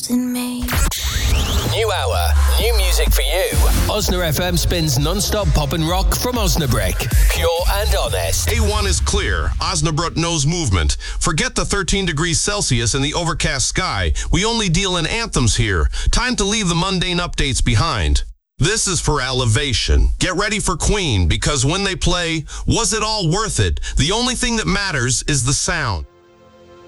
in me. New hour, new music for you. Osna FM spins non-stop pop and rock from Osnabrück. Pure and honest. A1 is clear. Osnabrück knows movement. Forget the 13 degrees Celsius and the overcast sky. We only deal in anthems here. Time to leave the mundane updates behind. This is for Elevation. Get ready for Queen, because when they play, was it all worth it? The only thing that matters is the sound.